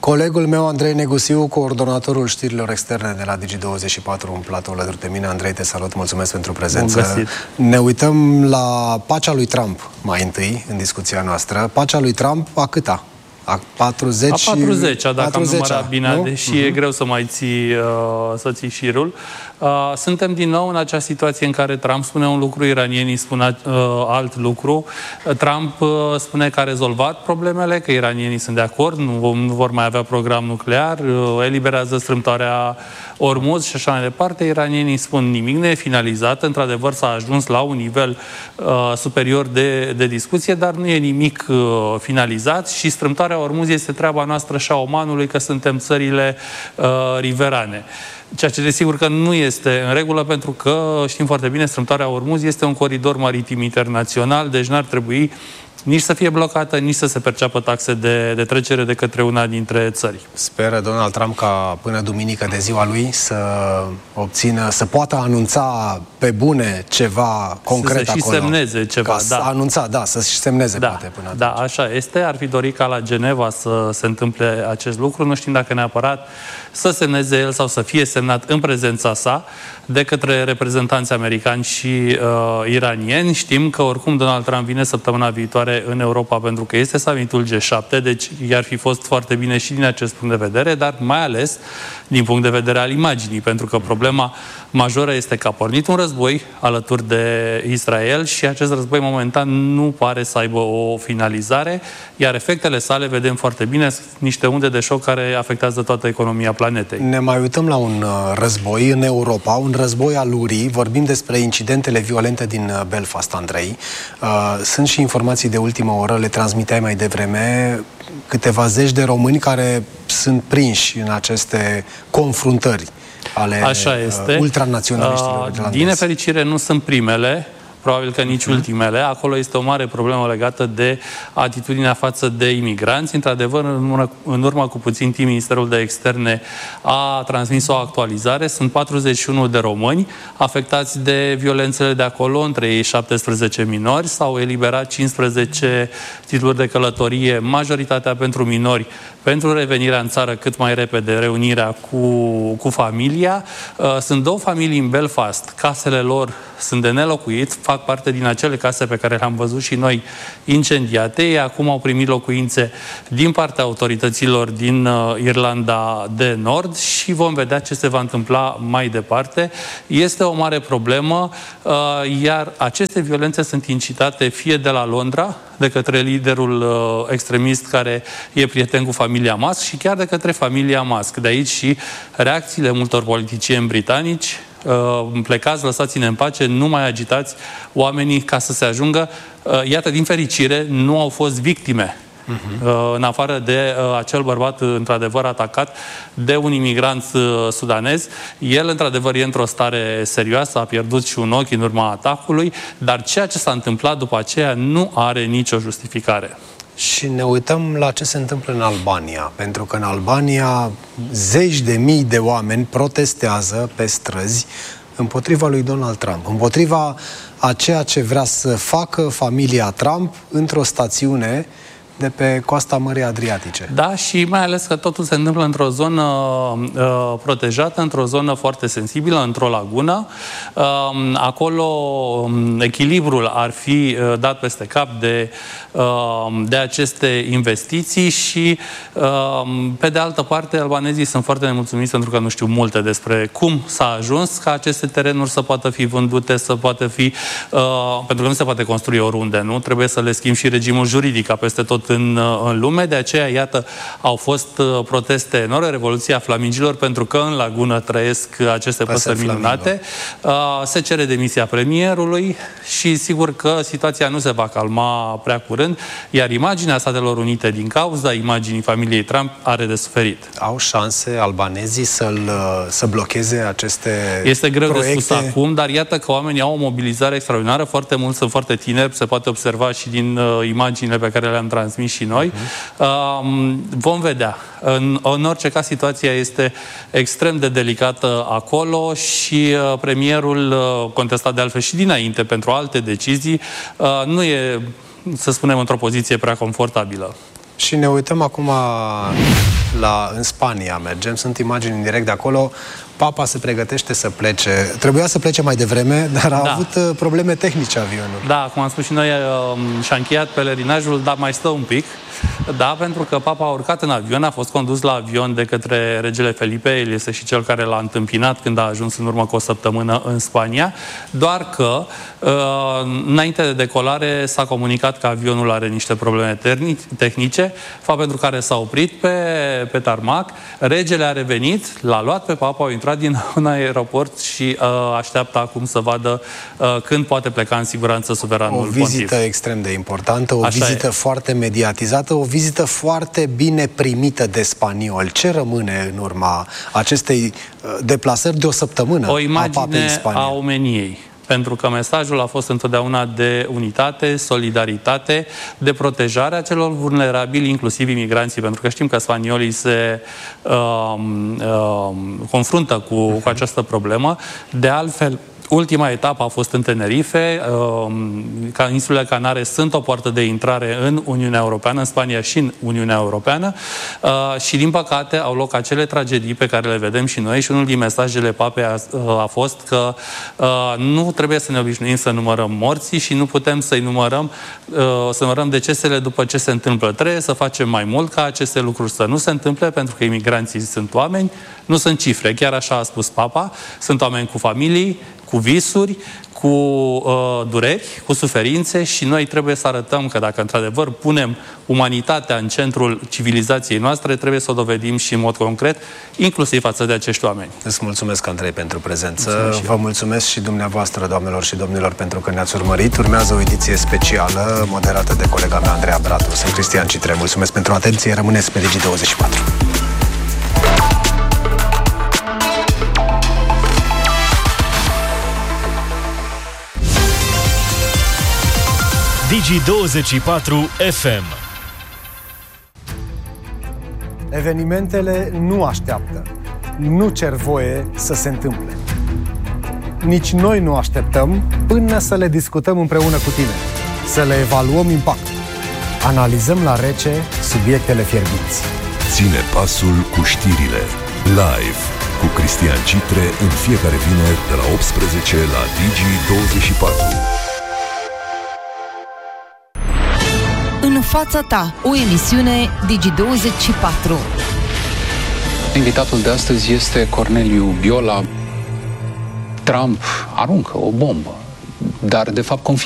Colegul meu, Andrei Negusiu, coordonatorul știrilor externe de la Digi24, în platou alături de mine. Andrei, te salut, mulțumesc pentru prezență. Ne uităm la pacea lui Trump mai întâi, în discuția noastră. Pacea lui Trump, a câta? A 40-a, dacă am numărat bine, deși e greu să mai să ții șirul. Suntem din nou în acea situație în care Trump spune un lucru, iranienii spun alt lucru. Trump spune că a rezolvat problemele, că iranienii sunt de acord, nu vor mai avea program nuclear, eliberează strâmtoarea Ormuz și așa mai departe. Iranienii spun nimic nu e finalizat, într-adevăr s-a ajuns la un nivel superior de discuție, dar nu e nimic finalizat și strâmtoarea Ormuz este treaba noastră și a Omanului, că suntem țările riverane. Ceea ce desigur că nu este în regulă, pentru că știm foarte bine, strâmtoarea Ormuz este un coridor maritim internațional, deci n-ar trebui nici să fie blocată, nici să se perceapă taxe de trecere de către una dintre țări. Speră Donald Trump ca până duminică de ziua lui să poată anunța pe bune ceva concret acolo. Să și semneze ceva, să-și semneze poate până atunci. Da, așa este. Ar fi dorit ca la Geneva să se întâmple acest lucru. Nu știm dacă neapărat să semneze el sau să fie semnat în prezența sa de către reprezentanți americani și iranieni. Știm că oricum Donald Trump vine săptămâna viitoare în Europa pentru că este summitul G7, deci i-ar fi fost foarte bine și din acest punct de vedere, dar mai ales din punct de vedere al imaginii, pentru că problema majoră este că a pornit un război alături de Israel și acest război momentan nu pare să aibă o finalizare, iar efectele sale vedem foarte bine, niște unde de șoc care afectează toată economia planetei. Ne mai uităm la un război în Europa, un război al urii. Vorbim despre incidentele violente din Belfast, Andrei. Sunt și informații de ultimă oră, le transmiteai mai devreme, câteva zeci de români care sunt prinși în aceste confruntări ale ultranaționaliștilor irlandezi. Din nefericire nu sunt primele, probabil că nici ultimele. Acolo este o mare problemă legată de atitudinea față de imigranți. Într-adevăr, în urmă cu puțin timp, Ministerul de Externe a transmis o actualizare. Sunt 41 de români afectați de violențele de acolo, între ei 17 minori. S-au eliberat 15 titluri de călătorie, majoritatea pentru minori, pentru revenirea în țară cât mai repede, reunirea cu familia. Sunt două familii în Belfast. Casele lor sunt de nelocuit, fac parte din acele case pe care le-am văzut și noi incendiate. Ei acum au primit locuințe din partea autorităților din Irlanda de Nord și vom vedea ce se va întâmpla mai departe. Este o mare problemă, iar aceste violențe sunt incitate fie de la Londra, de către liderul extremist care e prieten cu familia Musk și chiar de către familia Musk. De aici și reacțiile multor politicieni britanici: plecați, lăsați-ne în pace, nu mai agitați oamenii ca să se ajungă. Iată, din fericire, nu au fost victime. În afară de acel bărbat, într-adevăr, atacat de un imigrant sudanez. El, într-adevăr, e într-o stare serioasă, a pierdut și un ochi în urma atacului, dar ceea ce s-a întâmplat după aceea nu are nicio justificare. Și ne uităm la ce se întâmplă în Albania, pentru că în Albania zeci de mii de oameni protestează pe străzi împotriva lui Donald Trump, împotriva a ceea ce vrea să facă familia Trump într-o stațiune de pe coasta Mării Adriatice. Da, și mai ales că totul se întâmplă într-o zonă protejată, într-o zonă foarte sensibilă, într-o lagună. Acolo echilibrul ar fi dat peste cap de aceste investiții și, pe de altă parte, albanezii sunt foarte nemulțumiți pentru că nu știu multe despre cum s-a ajuns ca aceste terenuri să poată fi vândute, să poată fi... pentru că nu se poate construi oriunde, nu? Trebuie să le schimbi și regimul juridic ca peste tot în lume. De aceea, iată, au fost proteste enorme, Revoluția Flamingilor, pentru că în lagună trăiesc aceste păsări minunate. Se cere demisia premierului și sigur că situația nu se va calma prea curând, iar imaginea Statelor Unite din cauza imaginii familiei Trump are de suferit. Au șanse albanezii să blocheze aceste Este greu proiecte? De spus acum, dar iată că oamenii au o mobilizare extraordinară, foarte mulți sunt foarte tineri, se poate observa și din imaginile pe care le-am transmis și noi. Vom vedea. În orice caz, situația este extrem de delicată acolo și premierul, contestat de altfel și dinainte pentru alte decizii, nu e, să spunem, într-o poziție prea confortabilă. Și ne uităm acum în Spania mergem, sunt imagini în direct de acolo. Papa se pregătește să plece. Trebuia să plece mai devreme, dar a avut probleme tehnice avionul. Da, cum am spus și noi, și-a încheiat pelerinajul, dar mai stă un pic. Da, pentru că Papa a urcat în avion, a fost condus la avion de către regele Felipe, el este și cel care l-a întâmpinat când a ajuns în urmă cu o săptămână în Spania, doar că înainte de decolare s-a comunicat că avionul are niște probleme tehnice, fapt pentru care s-a oprit pe tarmac, regele a revenit, l-a luat pe Papa, au intrat din un aeroport și așteaptă acum să vadă când poate pleca în siguranță suveranul pontif. O vizită extrem de importantă, o vizită foarte mediatizată, o vizită foarte bine primită de spanioli. Ce rămâne în urma acestei deplasări de o săptămână? O imagine a omeniei. Pentru că mesajul a fost întotdeauna de unitate, solidaritate, de protejarea celor vulnerabili, inclusiv imigranții, pentru că știm că spaniolii se confruntă cu această problemă. De altfel, ultima etapă a fost în Tenerife. Insulele Canare sunt o poartă de intrare în Uniunea Europeană, în Spania și în Uniunea Europeană și, din păcate, au loc acele tragedii pe care le vedem și noi și unul din mesajele Papei a fost că nu trebuie să ne obișnuim să numărăm morții și nu putem să numărăm decesele după ce se întâmplă. Trebuie să facem mai mult ca aceste lucruri să nu se întâmple, pentru că imigranții sunt oameni, nu sunt cifre. Chiar așa a spus Papa, sunt oameni cu familii, cu visuri, cu dureri, cu suferințe și noi trebuie să arătăm că dacă într-adevăr punem umanitatea în centrul civilizației noastre, trebuie să o dovedim și în mod concret, inclusiv față de acești oameni. Îți mulțumesc, Andrei, pentru prezență. Vă mulțumesc și dumneavoastră, doamnelor și domnilor, pentru că ne-ați urmărit. Urmează o ediție specială moderată de colega mea, Andreea Bratu. Sunt Cristian Citre. Mulțumesc pentru atenție. Rămâneți pe Digi24. Digi24 FM. Evenimentele nu așteaptă. Nu cer voie să se întâmple. Nici noi nu așteptăm până să le discutăm împreună cu tine. Să le evaluăm impactul. Analizăm la rece subiectele fierbinți. Ține pasul cu știrile. Live cu Cristian Citre în fiecare vineri de la 18 la Digi24. În fața ta, o emisiune Digi24. Invitatul de astăzi este Corneliu Biola. Trump aruncă o bombă, dar de fapt confirmă